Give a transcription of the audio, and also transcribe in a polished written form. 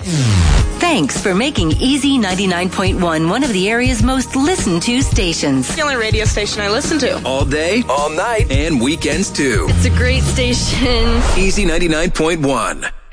Thanks for making Easy 99.1 one of the area's most listened to stations. The only radio station I listen to. All day, all night, and weekends too. It's a great station. Easy 99.1.